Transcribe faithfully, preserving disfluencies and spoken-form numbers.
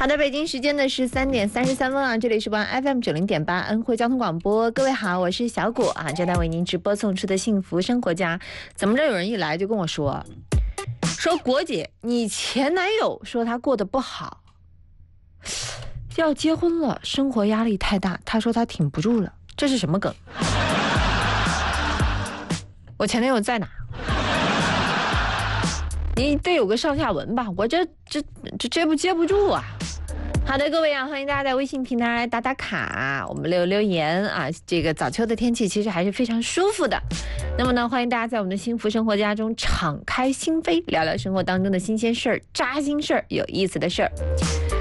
好的，北京时间的是三点三十三分啊，这里是万 F M 九零点八恩惠交通广播，各位好，我是小果啊，正在为您直播送出的幸福生活家。怎么着，有人一来就跟我说，说果姐，你前男友说他过得不好，要结婚了，生活压力太大，他说他挺不住了，这是什么梗？我前男友在哪？你得有个上下文吧，我这这这接不接不住啊！好的，各位啊，欢迎大家在微信平台打打卡，我们留留言啊。这个早秋的天气其实还是非常舒服的。那么呢，欢迎大家在我们的幸福生活家中敞开心扉，聊聊生活当中的新鲜事儿、扎心事儿、有意思的事儿。